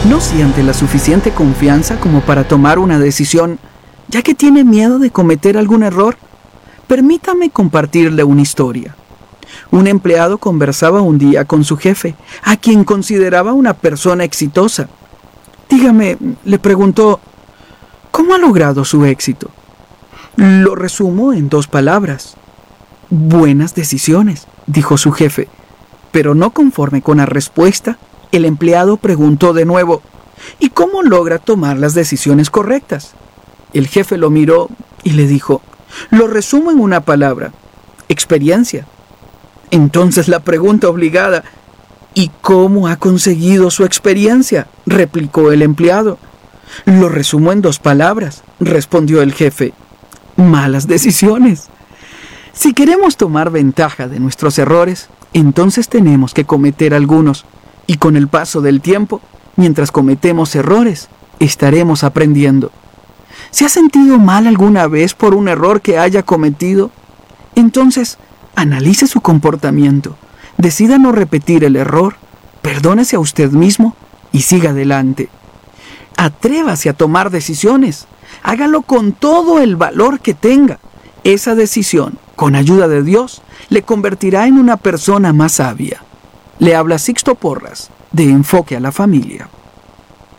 no siente la suficiente confianza como para tomar una decisión, ya que tiene miedo de cometer algún error. Permítame compartirle una historia. Un empleado conversaba un día con su jefe, a quien consideraba una persona exitosa. Dígame, le preguntó, ¿cómo ha logrado su éxito? Lo resumo en 2 palabras. Buenas decisiones, dijo su jefe. Pero no conforme con la respuesta, el empleado preguntó de nuevo, ¿y cómo logra tomar las decisiones correctas? El jefe lo miró y le dijo, lo resumo en una palabra, experiencia. Entonces la pregunta obligada, ¿y cómo ha conseguido su experiencia?, replicó el empleado. Lo resumo en 2 palabras, respondió el jefe, malas decisiones. Si queremos tomar ventaja de nuestros errores, entonces tenemos que cometer algunos, y con el paso del tiempo, mientras cometemos errores, estaremos aprendiendo. ¿Se ha sentido mal alguna vez por un error que haya cometido? Entonces, analice su comportamiento, decida no repetir el error, perdónese a usted mismo y siga adelante. Atrévase a tomar decisiones, hágalo con todo el valor que tenga. Esa decisión, con ayuda de Dios, le convertirá en una persona más sabia. Le habla Sixto Porras, de Enfoque a la Familia.